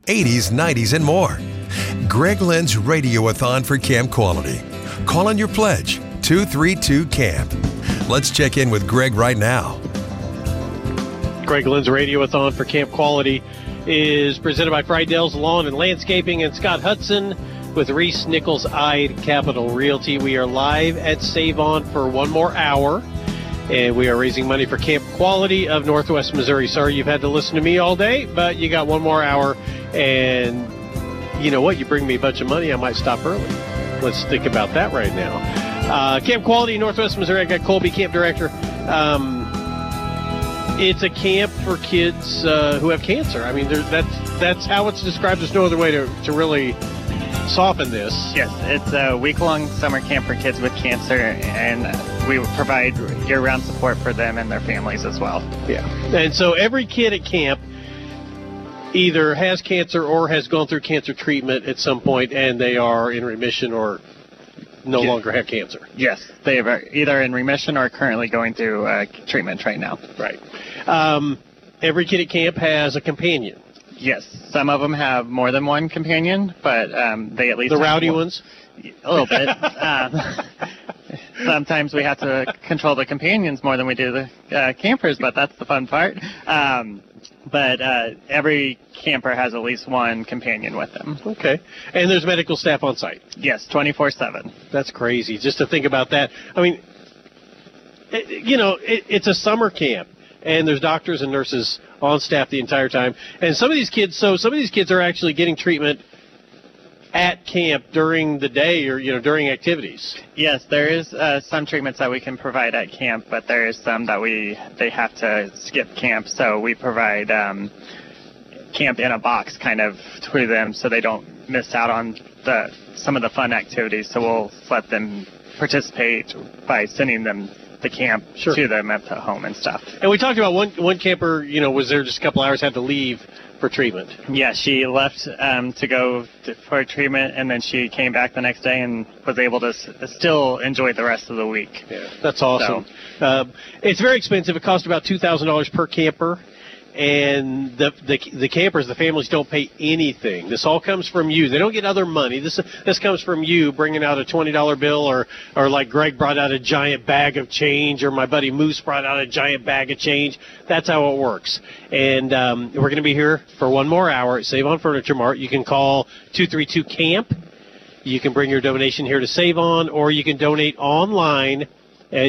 80s, 90s, and more. Greg Lynn's Radioathon for Camp Quality. Call in your pledge, 232-CAMP. Let's check in with Greg right now. Greg Lynn's Radioathon for Camp Quality is presented by Friedell's Lawn and Landscaping and Scott Hudson with Reese Nichols Ide Capital Realty. We are live at Save On for one more hour, and we are raising money for Camp Quality of Northwest Missouri. Sorry you've had to listen to me all day, but you got one more hour, and you know what? You bring me a bunch of money, I might stop early. Let's think about that right now. Camp Quality, Northwest Missouri. I got Colby, Camp Director. It's a camp for kids who have cancer. I mean, that's how it's described. There's no other way to really soften this. Yes, it's a week-long summer camp for kids with cancer, and we provide year-round support for them and their families as well. Yeah, and so every kid at camp either has cancer or has gone through cancer treatment at some point, and they are in remission or no longer have cancer. Yes, they are either in remission or currently going through treatment right now. Right. Every kid at camp has a companion. Yes, some of them have more than one companion, but they at least the rowdy ones. A little bit. Sometimes we have to control the companions more than we do the campers, but that's the fun part. But every camper has at least one companion with them. Okay. And there's medical staff on site? Yes, 24/7. That's crazy, just to think about that. I mean, it's a summer camp, and there's doctors and nurses on staff the entire time. And some of these kids are actually getting treatment at camp during the day or, during activities. Yes, there is some treatments that we can provide at camp, but there is some that they have to skip camp. So we provide camp in a box kind of to them so they don't miss out on some of the fun activities. So we'll let them participate by sending them the camp to them at the home and stuff. And we talked about one camper, was there just a couple hours, had to leave for treatment. Yeah, she left to go for treatment, and then she came back the next day and was able to still enjoy the rest of the week. Yeah, that's awesome. So, it's very expensive. It costs about $2,000 per camper, and the campers, the families, don't pay anything. This all comes from you. They don't get other money. This comes from you bringing out a $20 bill, or like Greg brought out a giant bag of change, or my buddy Moose brought out a giant bag of change. That's how it works. And we're going to be here for one more hour at Save On Furniture Mart. You can call 232-CAMP. You can bring your donation here to Save On, or you can donate online at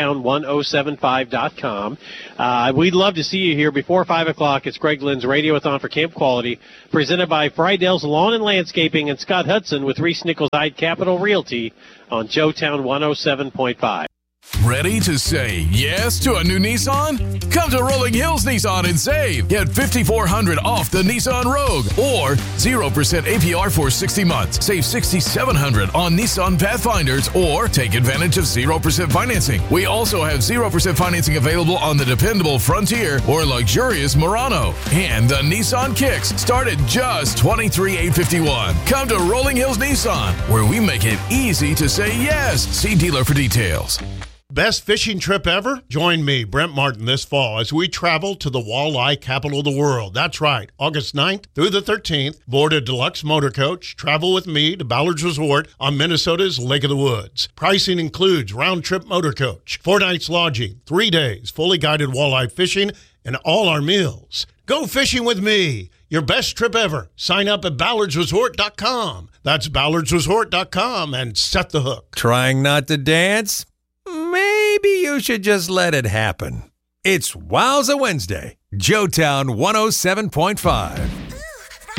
joetown1075.com. We'd love to see you here before 5 o'clock. It's Greg Lynn's Radioathon for Camp Quality, presented by Friedell's Lawn and Landscaping and Scott Hudson with Reese Nichols Ide Capital Realty on Joetown 107.5. Ready to say yes to a new Nissan? Come to Rolling Hills Nissan and save. Get $5,400 off the Nissan Rogue or 0% APR for 60 months. Save $6,700 on Nissan Pathfinders or take advantage of 0% financing. We also have 0% financing available on the dependable Frontier or luxurious Murano. And the Nissan Kicks start at just $23,851. Come to Rolling Hills Nissan, where we make it easy to say yes. See dealer for details. Best fishing trip ever? Join me, Brent Martin, this fall as we travel to the walleye capital of the world. That's right, August 9th through the 13th. Board a deluxe motor coach. Travel with me to Ballard's Resort on Minnesota's Lake of the Woods. Pricing includes round-trip motor coach, 4 nights lodging, 3 days, fully guided walleye fishing, and all our meals. Go fishing with me. Your best trip ever. Sign up at ballardsresort.com. That's ballardsresort.com and set the hook. Trying not to dance? Maybe you should just let it happen. It's Wowza Wednesday, Joetown 107.5.